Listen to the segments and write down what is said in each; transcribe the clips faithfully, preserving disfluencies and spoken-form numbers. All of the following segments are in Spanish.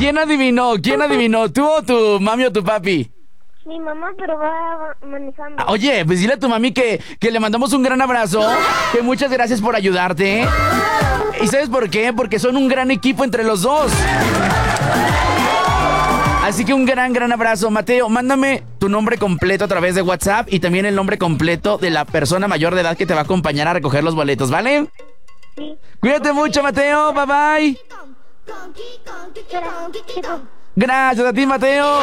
¿Quién adivinó? ¿Quién adivinó? ¿Tú o tu mami o tu papi? Mi mamá, pero va manejando. Ah, oye, pues dile a tu mami que, que le mandamos un gran abrazo, que muchas gracias por ayudarte. ¿Y sabes por qué? Porque son un gran equipo entre los dos. Así que un gran, gran abrazo. Mateo, mándame tu nombre completo a través de WhatsApp y también el nombre completo de la persona mayor de edad que te va a acompañar a recoger los boletos, ¿vale? Sí. Cuídate mucho, Mateo. Bye, bye. Gracias a ti, Mateo.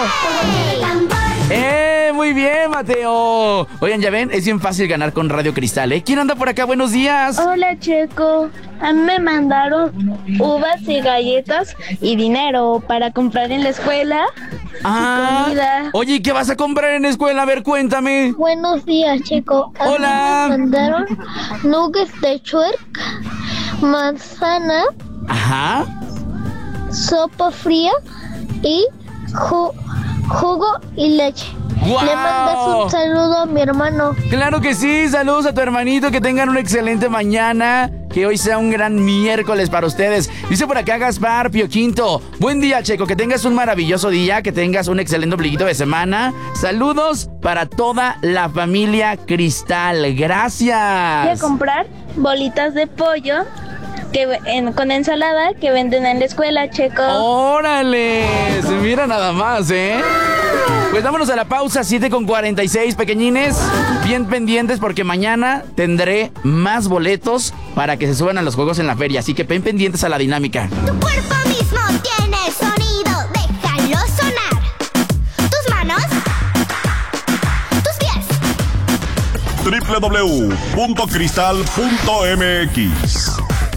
¡Eh! Muy bien, Mateo. Oigan, ya ven, es bien fácil ganar con Radio Cristal, ¿eh? ¿Quién anda por acá? Buenos días. Hola, Checo. A mí me mandaron uvas y galletas y dinero para comprar en la escuela. Ah. Comida. Oye, ¿y qué vas a comprar en la escuela? A ver, cuéntame. Buenos días, Checo. A Hola. mí me mandaron nuggets de chuerk, manzana, Ajá. sopa fría y ju- jugo y leche. ¡Guau! Le mandas un saludo a mi hermano. Claro que sí, saludos a tu hermanito, que tengan una excelente mañana, que hoy sea un gran miércoles para ustedes. Dice por acá Gaspar Pio Quinto, buen día, Checo, que tengas un maravilloso día, que tengas un excelente ombliguito de semana. Saludos para toda la familia Cristal, Voy a gracias. comprar bolitas de pollo que en- con ensalada que venden en la escuela, Checo. ¡Órale! Se mira nada más, ¿eh? Pues vámonos a la pausa, siete con cuarenta y seis, pequeñines. Bien pendientes porque mañana tendré más boletos para que se suban a los juegos en la feria. Así que ven pendientes a la dinámica. Tu cuerpo mismo tiene sonido, déjalo sonar. Tus manos, tus pies. doble u doble u doble u punto cristal punto m x.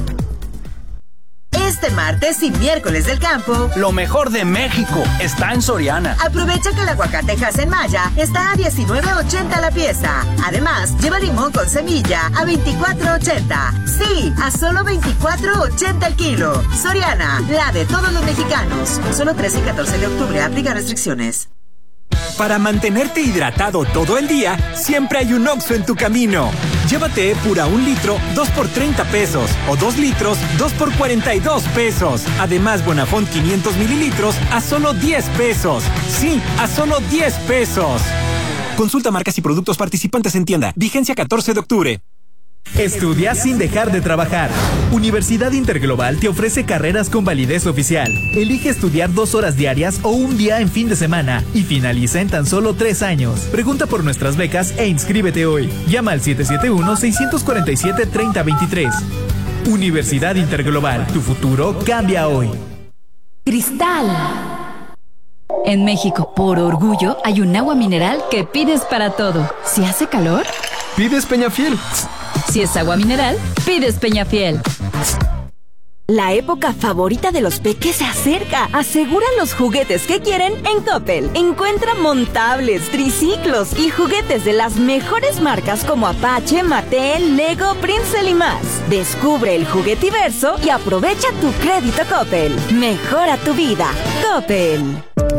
Este martes y miércoles del campo, Lo mejor de México está en Soriana. aprovecha que el aguacate en Maya está a diecinueve ochenta la pieza. Además, lleva limón con semilla a veinticuatro ochenta. Sí, a solo veinticuatro ochenta el kilo. Soriana, la de todos los mexicanos. Solo trece y catorce de octubre, aplica restricciones. Para mantenerte hidratado todo el día, siempre hay un Oxxo en tu camino. Llévate Epura un litro, dos por treinta pesos. O dos litros, dos por cuarenta y dos pesos. Además, Bonafont quinientos mililitros a solo diez pesos. Sí, a solo diez pesos. Consulta marcas y productos participantes en tienda. Vigencia catorce de octubre. Estudia sin dejar de trabajar. Universidad Interglobal te ofrece carreras con validez oficial. Elige estudiar dos horas diarias o un día en fin de semana y finaliza en tan solo tres años. Pregunta por nuestras becas e inscríbete hoy. Llama al siete siete uno, seis cuatro siete, tres cero dos tres. Universidad Interglobal, tu futuro cambia hoy. Cristal. En México, por orgullo, hay un agua mineral que pides para todo. Si hace calor, pides Peñafiel. Si es agua mineral, pides Peñafiel. La época favorita de los peques se acerca. Asegura los juguetes que quieren en Coppel. Encuentra montables, triciclos y juguetes de las mejores marcas como Apache, Mattel, Lego, Princeton y más. Descubre el juguetiverso y aprovecha tu crédito Coppel. Mejora tu vida. Coppel.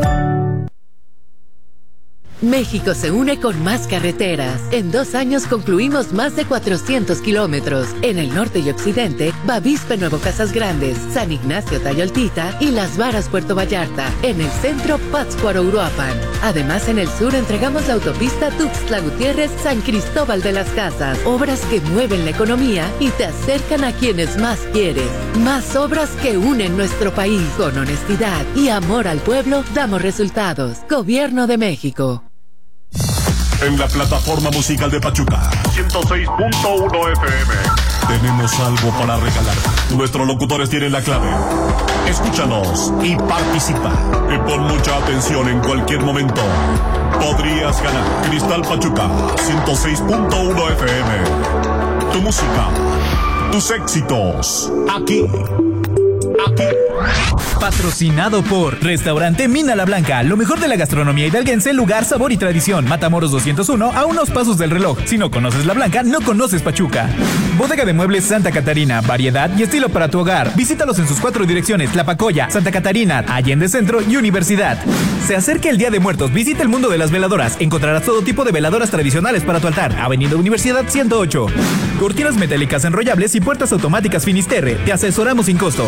México se une con más carreteras. En dos años concluimos más de cuatrocientos kilómetros. En el norte y occidente, Bavispe Nuevo Casas Grandes, San Ignacio Tayoltita y Las Varas Puerto Vallarta. En el centro, Pátzcuaro Uruapan. Además, en el sur entregamos la autopista Tuxtla Gutiérrez San Cristóbal de las Casas. Obras que mueven la economía y te acercan a quienes más quieres. Más obras que unen nuestro país. Con honestidad y amor al pueblo, damos resultados. Gobierno de México. En la plataforma musical de Pachuca, ciento seis punto uno F M. Tenemos algo para regalar. Nuestros locutores tienen la clave. Escúchanos y participa. Y pon mucha atención en cualquier momento. Podrías ganar Cristal Pachuca, ciento seis punto uno F M. Tu música, tus éxitos, aquí. Aquí. Patrocinado por Restaurante Mina La Blanca, lo mejor de la gastronomía hidalguense, lugar, sabor y tradición. Matamoros doscientos uno, a unos pasos del reloj. Si no conoces La Blanca, no conoces Pachuca. Bodega de Muebles Santa Catarina, variedad y estilo para tu hogar. Visítalos en sus cuatro direcciones: La Pacoya, Santa Catarina, Allende Centro y Universidad. Se acerca el Día de Muertos, visita el mundo de las veladoras. Encontrarás todo tipo de veladoras tradicionales para tu altar. Avenida Universidad ciento ocho. Cortinas metálicas enrollables y puertas automáticas Finisterre. Te asesoramos sin costo. Llámanos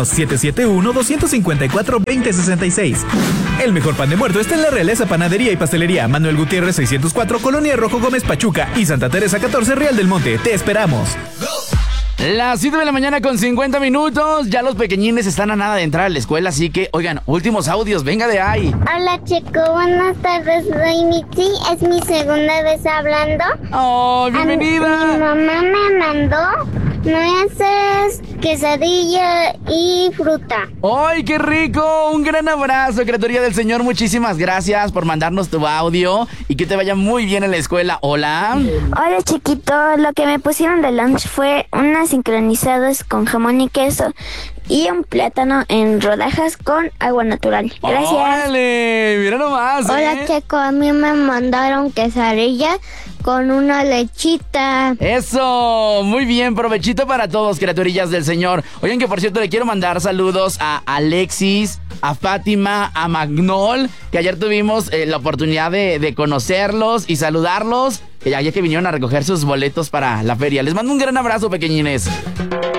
Llámanos siete siete uno, dos cinco cuatro, dos cero seis seis. El mejor pan de muerto está en la Realeza Panadería y Pastelería Manuel Gutiérrez seiscientos cuatro, Colonia Rojo Gómez Pachuca y Santa Teresa catorce, Real del Monte. Te esperamos. Las siete de la mañana con cincuenta minutos. Ya los pequeñines están a nada de entrar a la escuela, así que, oigan, últimos audios, venga de ahí. Hola, Checo, buenas tardes, soy Mitzi, es mi segunda vez hablando. ¡Oh, bienvenida! A mi, mi mamá me mandó nueces, quesadilla y fruta. ¡Ay, qué rico! Un gran abrazo, criatura del Señor. Muchísimas gracias por mandarnos tu audio y que te vaya muy bien en la escuela. Hola. Hola, chiquito. Lo que me pusieron de lunch fue unas sincronizadas con jamón y queso y un plátano en rodajas con agua natural. Gracias. ¡Órale! Mira nomás, ¿eh? Hola, Checo. A mí me mandaron quesadilla con una lechita. ¡Eso! Muy bien, provechito para todos, criaturillas del Señor. Oigan, que por cierto le quiero mandar saludos a Alexis, a Fátima, a Magnol, que ayer tuvimos eh, la oportunidad de, de conocerlos y saludarlos, que ya, ya que vinieron a recoger sus boletos para la feria. Les mando un gran abrazo, pequeñines.